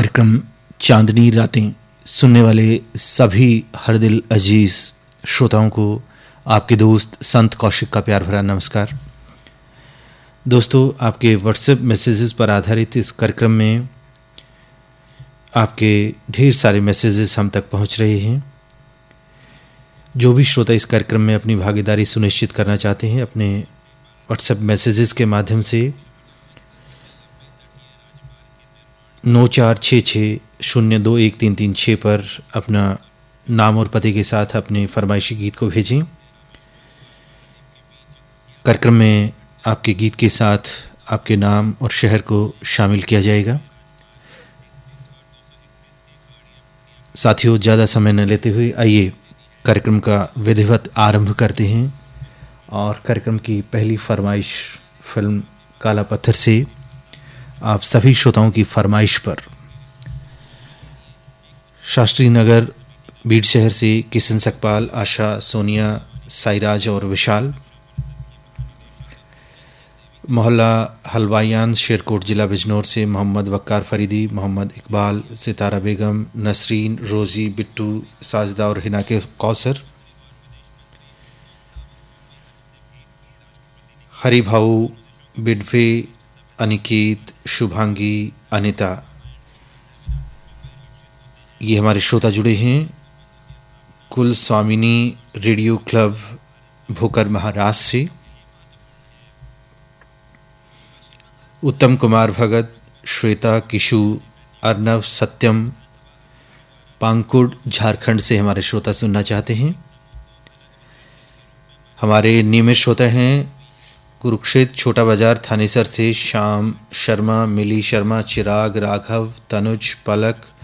कार्यक्रम चांदनी रातें सुनने वाले सभी हर दिल अजीज श्रोताओं को आपके दोस्त संत कौशिक का प्यार भरा नमस्कार। दोस्तों, आपके व्हाट्सएप मैसेजेस पर आधारित इस कार्यक्रम में आपके ढेर सारे मैसेजेस हम तक पहुंच रहे हैं। जो भी श्रोता इस कार्यक्रम में अपनी भागीदारी सुनिश्चित करना चाहते हैं, अपने व्हाट्सएप मैसेजेस के माध्यम से 9466021336 पर अपना नाम और पते के साथ अपने फरमाइशी गीत को भेजें। कार्यक्रम में आपके गीत के साथ आपके नाम और शहर को शामिल किया जाएगा। साथियों, ज़्यादा समय न लेते हुए आइए कार्यक्रम का विधिवत आरंभ करते हैं। और कार्यक्रम की पहली फरमाइश फिल्म काला पत्थर से आप सभी श्रोताओं की फरमाइश पर शास्त्री नगर बीड़ शहर से किशन सकपाल, आशा, सोनिया, साईराज और विशाल, मोहल्ला हलवायान शेरकोट जिला बिजनौर से मोहम्मद वक्कार फरीदी, मोहम्मद इकबाल, सितारा बेगम, नसरीन, रोज़ी, बिट्टू, साजदा और हिना के कौसर, हरी भाऊ, बिडवे, अनिकेत, शुभांगी, अनिता, ये हमारे श्रोता जुड़े हैं। कुल स्वामिनी रेडियो क्लब भोकर महाराष्ट्र से, उत्तम कुमार भगत, श्वेता, किशु, अर्नव, सत्यम, पांकुड़ झारखंड से हमारे श्रोता सुनना चाहते हैं। हमारे नियमित श्रोता हैं कुरुक्षेत्र छोटा बाजार थानेसर से श्याम शर्मा, मिली शर्मा, चिराग, राघव, तनुज, पलक,